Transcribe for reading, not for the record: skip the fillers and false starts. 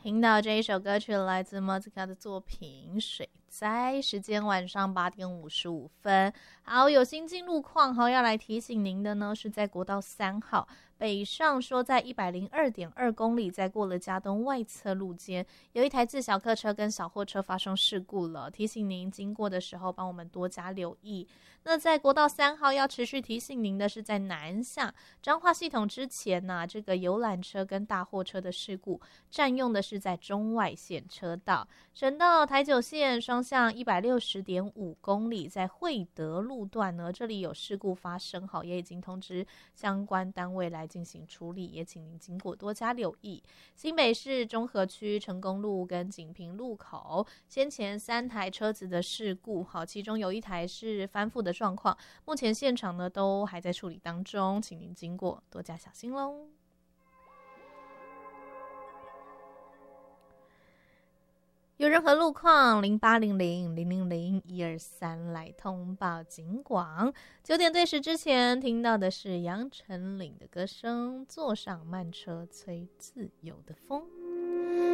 听到这一首歌曲来自 Mozika 的作品《水灾》，时间晚上8点55分。好，有新进路况，好要来提醒您的呢，是在国道3号北上，说在102.2公里，在过了嘉东外侧路肩，有一台自小客车跟小货车发生事故了，提醒您经过的时候帮我们多加留意。那在国道3号要持续提醒您的是，在南下彰化系统之前呢，这个游览车跟大货车的事故占用的是在中外线车道，省道台九线双向160.5公里，在惠德路段呢，这里有事故发生，好，也已经通知相关单位来进行处理，也请您经过多加留意。新北市中和区成功路跟锦屏路口先前3台车子的事故，好，其中有一台是翻覆的状况，目前现场呢都还在处理当中，请您经过多加小心咯。有任何路况0800-000-123来通报警广。9点对时之前听到的是杨丞琳的歌声，坐上慢车吹自由的风。